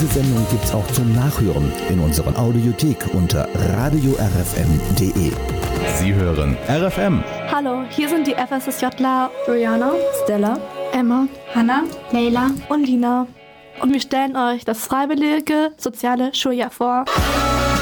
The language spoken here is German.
Diese Sendung gibt's auch zum Nachhören in unserer Audiothek unter radiorfm.de. Sie hören RFM. Hallo, hier sind die FSSJler Juliana, Stella, Emma, Hanna, Leila und Lina. Und wir stellen euch das freiwillige soziale Schuljahr vor.